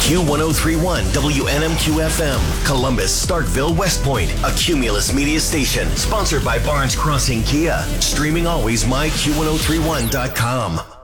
Q1031 WNMQ FM, Columbus, Starkville, West Point, a Cumulus media station, sponsored by Barnes Crossing Kia. Streaming always myQ1031.com.